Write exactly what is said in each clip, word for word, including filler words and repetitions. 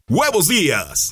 Huevos Díaz.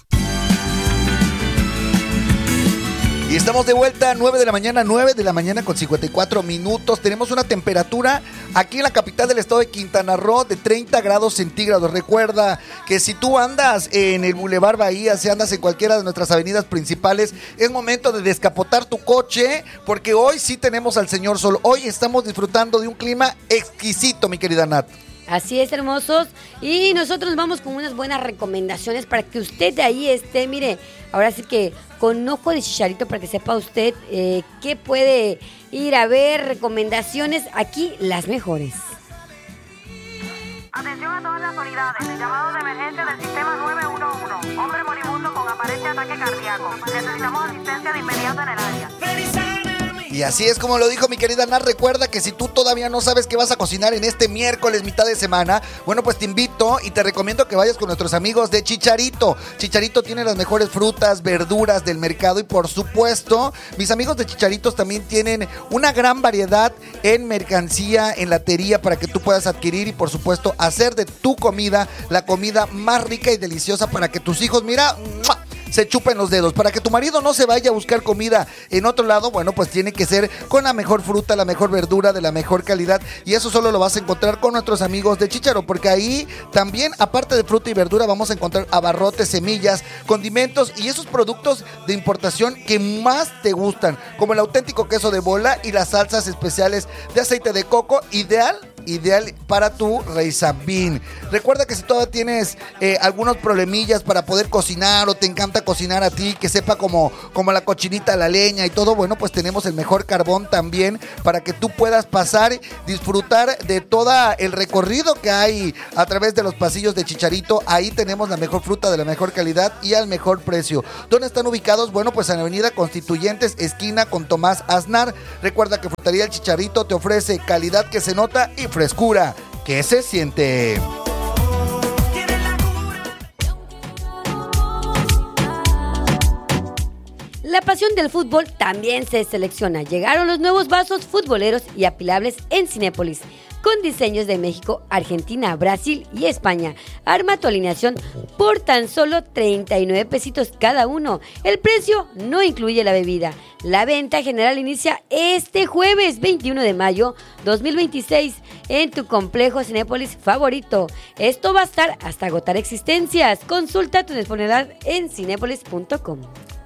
Y estamos de vuelta a nueve de la mañana, nueve de la mañana con cincuenta y cuatro minutos. Tenemos una temperatura aquí en la capital del estado de Quintana Roo de treinta grados centígrados. Recuerda que si tú andas en el Boulevard Bahía, si andas en cualquiera de nuestras avenidas principales, es momento de descapotar tu coche, porque hoy sí tenemos al señor sol. Hoy estamos disfrutando de un clima exquisito, mi querida Nat. Así es, hermosos. Y nosotros vamos con unas buenas recomendaciones para que usted de ahí esté, mire, ahora sí que con ojo de chicharito para que sepa usted eh, qué puede ir a ver, recomendaciones, aquí las mejores. Atención a todas las unidades, el llamado de emergencia del sistema nueve uno uno. Hombre moribundo con aparente ataque cardíaco. Necesitamos asistencia de inmediato en el área. Y así es como lo dijo mi querida Nat. Recuerda que si tú todavía no sabes qué vas a cocinar en este miércoles, mitad de semana, bueno, pues te invito y te recomiendo que vayas con nuestros amigos de Chicharito. Chicharito tiene las mejores frutas, verduras del mercado y por supuesto, mis amigos de Chicharitos también tienen una gran variedad en mercancía, en latería para que tú puedas adquirir y por supuesto hacer de tu comida la comida más rica y deliciosa para que tus hijos, mira, ¡mua!, se chupen los dedos. Para que tu marido no se vaya a buscar comida en otro lado, bueno, pues tiene que ser con la mejor fruta, la mejor verdura, de la mejor calidad. Y eso solo lo vas a encontrar con nuestros amigos de Chicharo, porque ahí también, aparte de fruta y verdura, vamos a encontrar abarrotes, semillas, condimentos y esos productos de importación que más te gustan, como el auténtico queso de bola y las salsas especiales de aceite de coco, ideal ideal para tu Reisabín. Recuerda que si todavía tienes eh, algunos problemillas para poder cocinar o te encanta cocinar a ti, que sepa como, como la cochinita a la leña y todo, bueno, pues tenemos el mejor carbón también para que tú puedas pasar, disfrutar de todo el recorrido que hay a través de los pasillos de Chicharito. Ahí tenemos la mejor fruta de la mejor calidad y al mejor precio. ¿Dónde están ubicados? Bueno, pues en la avenida Constituyentes, esquina con Tomás Aznar. Recuerda que Frutería El Chicharito te ofrece calidad que se nota y frescura que se siente. La pasión del fútbol también se selecciona. Llegaron los nuevos vasos futboleros y apilables en Cinépolis, con diseños de México, Argentina, Brasil y España. Arma tu alineación por tan solo treinta y nueve pesitos cada uno. El precio no incluye la bebida. La venta general inicia este jueves veintiuno de mayo dos mil veintiséis en tu complejo Cinépolis favorito. Esto va a estar hasta agotar existencias. Consulta tu disponibilidad en cinépolis punto com.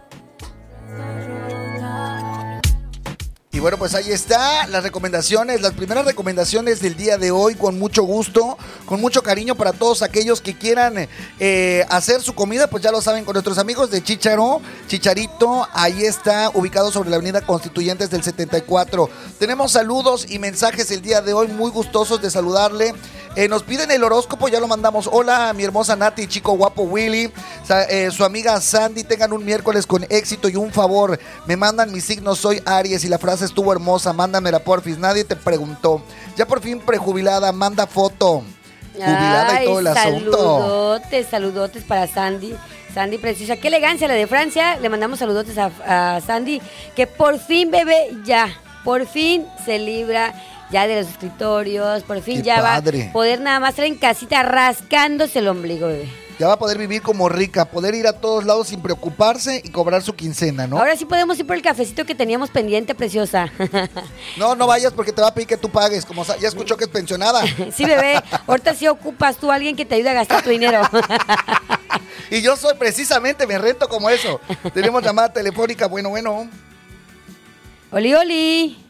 Y bueno, pues ahí está las recomendaciones, las primeras recomendaciones del día de hoy, con mucho gusto, con mucho cariño para todos aquellos que quieran eh, hacer su comida, pues ya lo saben, con nuestros amigos de Chicharo, Chicharito, ahí está, ubicado sobre la avenida Constituyentes del setenta y cuatro. Tenemos saludos y mensajes el día de hoy, muy gustosos de saludarle. Eh, nos piden el horóscopo, ya lo mandamos. Hola, mi hermosa Nati, chico guapo Willy, sa- eh, su amiga Sandy, tengan un miércoles con éxito y un favor, me mandan mi signo, soy Aries y la frase estuvo hermosa, mándamela porfis, nadie te preguntó. Ya por fin prejubilada, manda foto. Jubilada Ay, y todo el asunto. Saludotes, saludotes para Sandy. Sandy preciosa, qué elegancia la de Francia. Le mandamos saludotes a, a Sandy, que por fin, bebé, ya, por fin se libra ya de los escritorios, por fin Qué ya padre. va a poder nada más estar en casita rascándose el ombligo, bebé. Ya va a poder vivir como rica, poder ir a todos lados sin preocuparse y cobrar su quincena, ¿no? Ahora sí podemos ir por el cafecito que teníamos pendiente, preciosa. No, no vayas porque te va a pedir que tú pagues, como sa- ya escuchó que es pensionada. Sí, bebé, ahorita sí ocupas tú a alguien que te ayude a gastar tu dinero. Y yo soy precisamente, me rento como eso. Tenemos llamada telefónica, bueno, bueno. Oli, oli.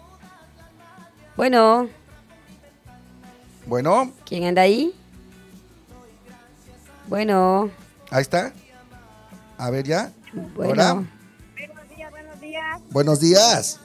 Bueno, Bueno, ¿quién anda ahí? Bueno, ahí está. A ver ya. bueno. Hola. Buenos días, buenos días. Buenos días.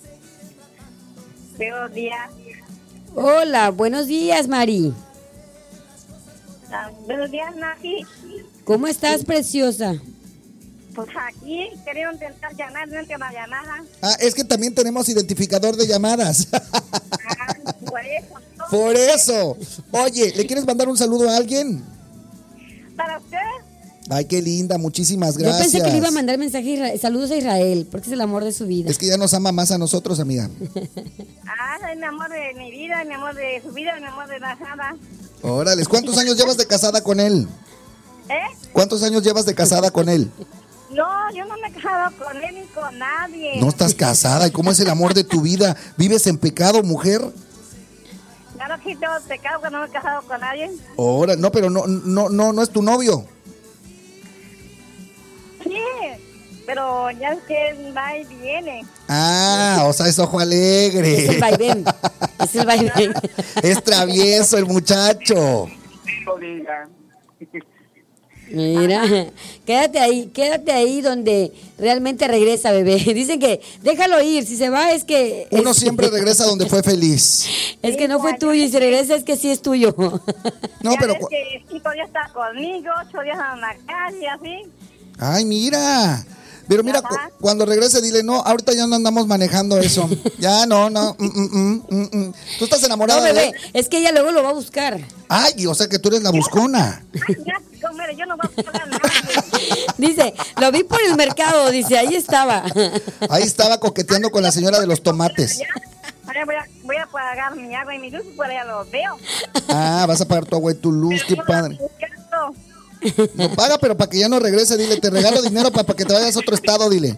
Buenos días. Hola, buenos días, Mari. Ah, buenos días, Nati. ¿Cómo estás, preciosa? Pues aquí quería intentar llamar, no entra la llamada. Ah, es que también tenemos identificador de llamadas. Ah, por eso. Por eso. Oye, ¿le quieres mandar un saludo a alguien? ¿Para usted? Ay, qué linda, muchísimas gracias. Yo pensé que le iba a mandar mensaje, a Isra- saludos a Israel, porque es el amor de su vida. Es que ya nos ama más a nosotros, amiga. Ah, es mi amor de mi vida, mi amor de su vida, mi amor de la nada. Órale, ¿cuántos años llevas de casada con él? ¿Eh? ¿Cuántos años llevas de casada con él? No, yo no me he casado con él ni con nadie. No estás casada. ¿Y cómo es el amor de tu vida? ¿Vives en pecado, mujer? Claro que tengo pecado que no me he casado con nadie. Ahora, no, pero no, no, no, no es tu novio. Sí, pero ya es que él va y viene. Ah, o sea, es ojo Es el alegre. vaivén. Es el vaivén. Es travieso el muchacho. Lo diga. Mira, quédate ahí, quédate ahí donde realmente regresa, bebé. Dicen que déjalo ir, si se va es que... Uno es, siempre regresa donde fue feliz. Es que no fue tuyo y si regresa es que sí es tuyo. No, ya pero... ves que cinco días está conmigo, ocho días en la calle, así. Ay, mira. Pero mira, Ajá. cu- cuando regrese dile, no, ahorita ya no andamos manejando eso. Ya no, no. mm, mm, mm, mm, mm. ¿Tú estás No, enamorada de bebé, él? es que ella luego lo va a buscar. Ay, o sea que tú eres la buscona. Ay, ya, comer, yo no voy a pagar a nadie. Dice, lo vi por el mercado, dice, ahí estaba. Ahí estaba coqueteando con la señora de los tomates. Ya, ahora voy a, voy a pagar mi agua y mi luz, por allá lo veo. Ah, vas a pagar tu agua y tu luz, qué padre. No paga, pero para que ya no regrese, dile, te regalo dinero para, para que te vayas a otro estado, dile.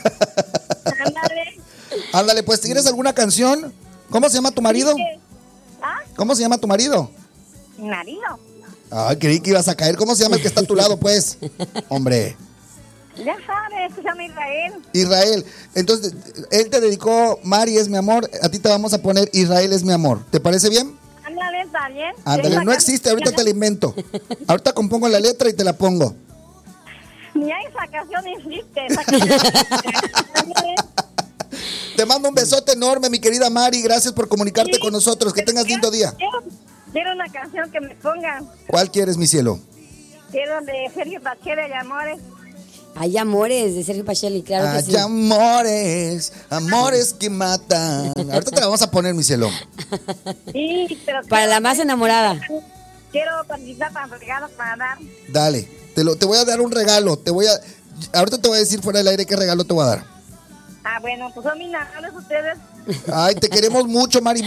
Ándale. Ándale, pues, ¿tienes alguna canción? ¿Cómo se llama tu marido? ¿Ah? ¿Cómo se llama tu marido? Mi marido. Ay, creí que ibas a caer. ¿Cómo se llama el que está a tu lado, pues? Hombre, Ya sabes, se llama Israel. Israel. Entonces, él te dedicó, Mari es mi amor, a ti te vamos a poner Israel es mi amor. ¿Te parece bien? Ándale, está bien. Ándale, Esa no existe, ahorita te la invento. Ahorita compongo la letra y te la pongo. Ni hay esa canción existe. Esa canción existe. Ándale. Te mando un besote enorme, mi querida Mari. Gracias por comunicarte Sí, con nosotros. Que pero tengas lindo día. Quiero, quiero una canción que me pongan. ¿Cuál quieres, mi cielo? Quiero de Sergio Pachela y Amores. Hay amores de Sergio Pacheli, claro que Hay sí. amores, amores que matan. Ahorita te la vamos a poner, mi cielo. Sí, pero Para quiero- la más enamorada. Quiero participar para regalos para dar. Dale, te, lo, te voy a dar un regalo. Te voy a, ahorita te voy a decir fuera del aire qué regalo te voy a dar. Ah, bueno, pues son mis nacionales ustedes. Ay, te queremos mucho, Mari.